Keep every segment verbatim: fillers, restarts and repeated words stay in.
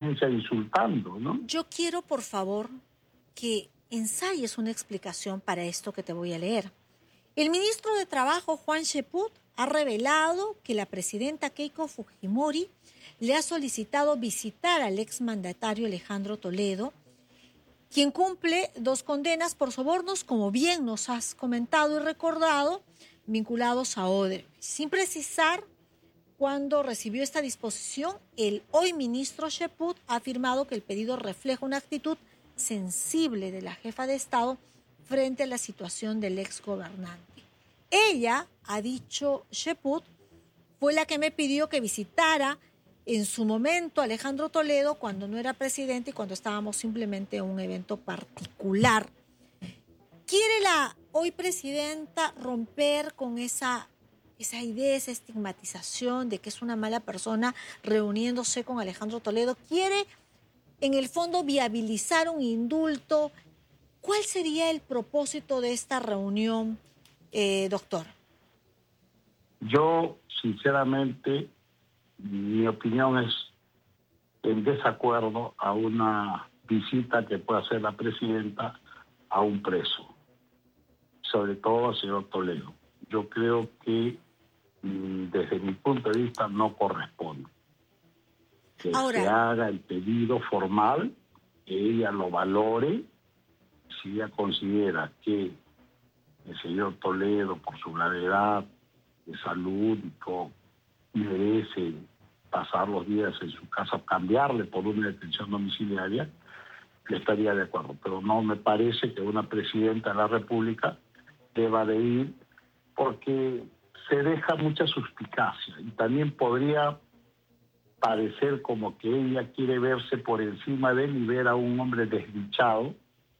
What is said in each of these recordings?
inicia insultando, ¿no? Yo quiero, por favor, que ensayes una explicación para esto que te voy a leer. El ministro de Trabajo, Juan Cheput, ha revelado que la presidenta Keiko Fujimori le ha solicitado visitar al exmandatario Alejandro Toledo, quien cumple dos condenas por sobornos, como bien nos has comentado y recordado, vinculados a Odebrecht. Sin precisar cuándo recibió esta disposición, el hoy ministro Cheput ha afirmado que el pedido refleja una actitud sensible de la jefa de Estado frente a la situación del exgobernante. Ella, ha dicho Cheput, fue la que me pidió que visitara en su momento a Alejandro Toledo cuando no era presidente y cuando estábamos simplemente en un evento particular. ¿Quiere la hoy presidenta romper con esa, esa idea, esa estigmatización de que es una mala persona reuniéndose con Alejandro Toledo? ¿Quiere, en el fondo, viabilizar un indulto? ¿Cuál sería el propósito de esta reunión, eh, doctor? Yo, sinceramente, mi opinión es en desacuerdo a una visita que pueda hacer la presidenta a un preso, sobre todo al señor Toledo. Yo creo que desde mi punto de vista no corresponde que Ahora, se haga el pedido formal, que ella lo valore. Si ella considera que el señor Toledo, por su gravedad de salud y todo, merece pasar los días en su casa, cambiarle por una detención domiciliaria, yo estaría de acuerdo. Pero no me parece que una presidenta de la República deba de ir, porque se deja mucha suspicacia y también podría parecer como que ella quiere verse por encima de él y ver a un hombre desdichado,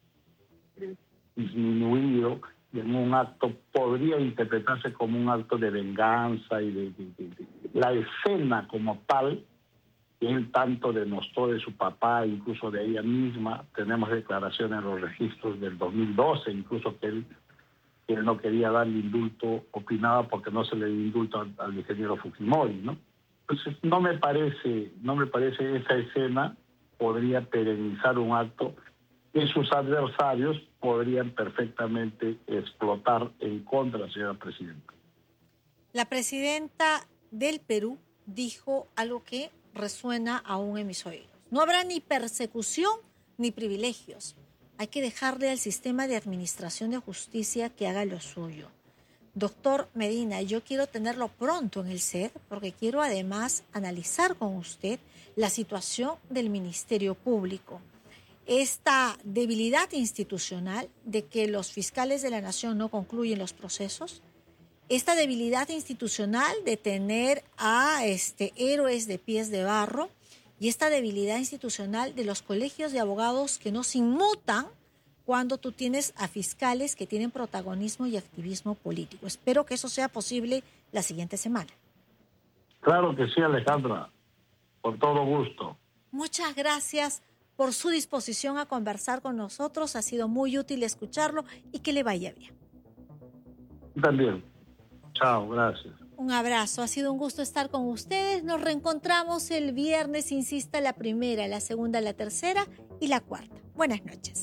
disminuido, y en un acto podría interpretarse como un acto de venganza y de, de, de, de la escena como tal que él tanto denostó de su papá, incluso de ella misma. Tenemos declaraciones en los registros del dos mil doce, incluso que él, que él no quería darle indulto, opinaba porque no se le dio indulto al, al ingeniero Fujimori, ¿no? Entonces no me parece, no me parece esa escena podría perenizar un acto que sus adversarios podrían perfectamente explotar en contra de la señora presidenta. La presidenta del Perú dijo algo que resuena aún en mis oídos. No habrá ni persecución ni privilegios. Hay que dejarle al sistema de administración de justicia que haga lo suyo. Doctor Medina, yo quiero tenerlo pronto en el S E D porque quiero además analizar con usted la situación del Ministerio Público. Esta debilidad institucional de que los fiscales de la nación no concluyen los procesos, esta debilidad institucional de tener a este, héroes de pies de barro y esta debilidad institucional de los colegios de abogados que no se inmutan cuando tú tienes a fiscales que tienen protagonismo y activismo político. Espero que eso sea posible la siguiente semana. Claro que sí, Alejandra, por todo gusto. Muchas gracias por su disposición a conversar con nosotros. Ha sido muy útil escucharlo y que le vaya bien. También. Chao, gracias. Un abrazo, ha sido un gusto estar con ustedes. Nos reencontramos el viernes, insista, la primera, la segunda, la tercera y la cuarta. Buenas noches.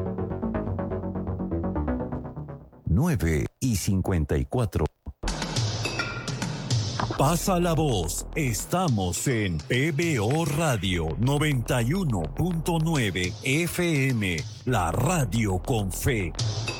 nueve y cincuenta y cuatro. Pasa la voz. Estamos en P B O Radio noventa y uno punto nueve F M, la radio con fe.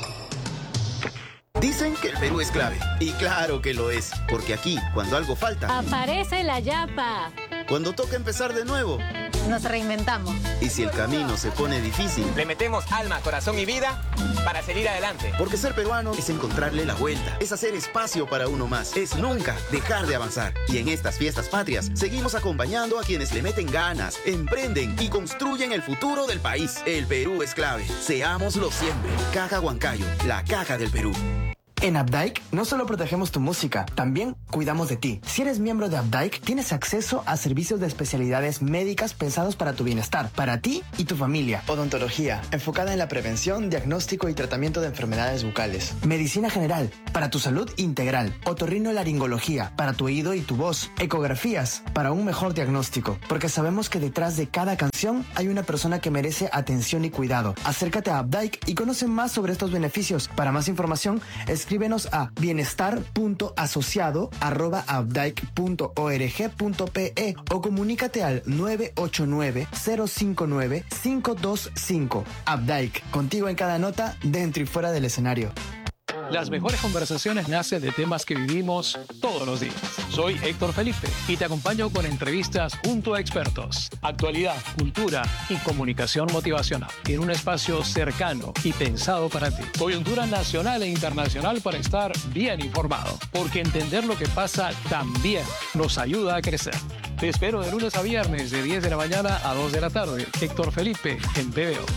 Dicen que el Perú es clave. Y claro que lo es. Porque aquí, cuando algo falta, aparece la yapa. Cuando toca empezar de nuevo, nos reinventamos. Y si el camino se pone difícil, le metemos alma, corazón y vida para seguir adelante. Porque ser peruano es encontrarle la vuelta, es hacer espacio para uno más, es nunca dejar de avanzar. Y en estas fiestas patrias, seguimos acompañando a quienes le meten ganas, emprenden y construyen el futuro del país. El Perú es clave. Seámoslo siempre. Caja Huancayo, la caja del Perú. En Updike no solo protegemos tu música, también cuidamos de ti. Si eres miembro de Updike, tienes acceso a servicios de especialidades médicas pensados para tu bienestar, para ti y tu familia. Odontología, enfocada en la prevención, diagnóstico y tratamiento de enfermedades bucales. Medicina general, para tu salud integral. Otorrinolaringología, para tu oído y tu voz. Ecografías, para un mejor diagnóstico. Porque sabemos que detrás de cada canción infección, hay una persona que merece atención y cuidado. Acércate a Updike y conoce más sobre estos beneficios. Para más información, escríbenos a bienestar punto asociado arroba updike punto org punto pe o comunícate al nueve ocho nueve, cero cinco nueve, cinco dos cinco. Updike, contigo en cada nota, dentro y fuera del escenario. Las mejores conversaciones nacen de temas que vivimos todos los días. Soy Héctor Felipe y te acompaño con entrevistas junto a expertos, actualidad, cultura y comunicación motivacional en un espacio cercano y pensado para ti. Coyuntura nacional e internacional para estar bien informado, porque entender lo que pasa también nos ayuda a crecer. Te espero de lunes a viernes de diez de la mañana a dos de la tarde. Héctor Felipe en P B O.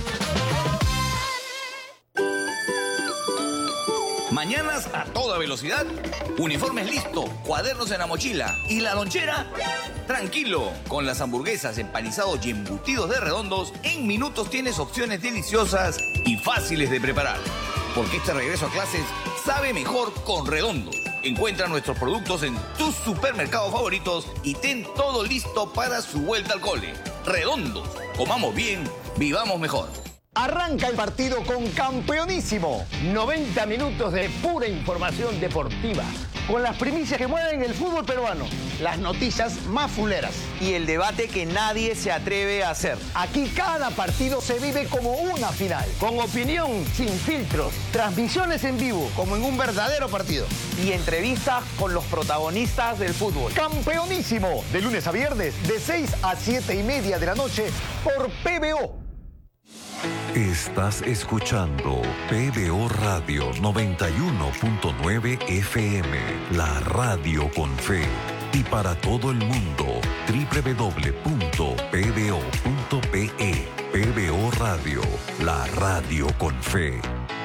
Mañanas a toda velocidad, uniformes listos, cuadernos en la mochila y la lonchera. Tranquilo, con las hamburguesas, empanizados y embutidos de Redondos, en minutos tienes opciones deliciosas y fáciles de preparar. Porque este regreso a clases sabe mejor con Redondos. Encuentra nuestros productos en tus supermercados favoritos y ten todo listo para su vuelta al cole. Redondos, comamos bien, vivamos mejor. Arranca el partido con Campeonísimo. noventa minutos de pura información deportiva. Con las primicias que mueven el fútbol peruano. Las noticias más fuleras. Y el debate que nadie se atreve a hacer. Aquí cada partido se vive como una final. Con opinión sin filtros. Transmisiones en vivo. Como en un verdadero partido. Y entrevistas con los protagonistas del fútbol. Campeonísimo. De lunes a viernes, de seis a siete y media de la noche por P B O. Estás escuchando P B O Radio noventa y uno punto nueve F M, la radio con fe. Y para todo el mundo, doble u doble u doble u punto p b o punto p e. P B O Radio, la radio con fe.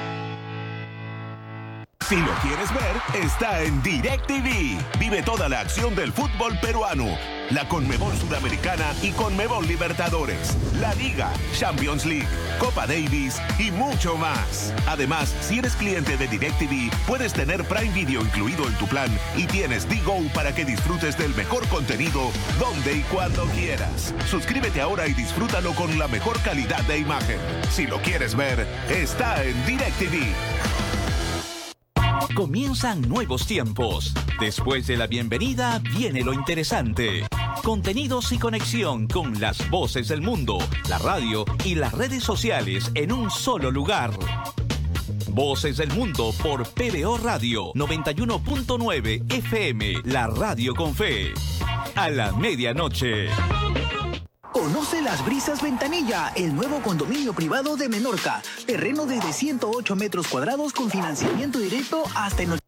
Si lo quieres ver, está en DirecTV. Vive toda la acción del fútbol peruano. La Conmebol Sudamericana y Conmebol Libertadores, la Liga, Champions League, Copa Davis y mucho más. Además, si eres cliente de DirecTV, puedes tener Prime Video incluido en tu plan y tienes D-Go para que disfrutes del mejor contenido donde y cuando quieras. Suscríbete ahora y disfrútalo con la mejor calidad de imagen. Si lo quieres ver, está en DirecTV. Comienzan nuevos tiempos. Después de la bienvenida viene lo interesante. Contenidos y conexión con las voces del mundo, la radio y las redes sociales en un solo lugar. Voces del Mundo por P B O Radio noventa y uno punto nueve F M, la radio con fe. A la medianoche. Conoce Las Brisas Ventanilla, el nuevo condominio privado de Menorca. Terreno desde ciento ocho metros cuadrados con financiamiento directo hasta en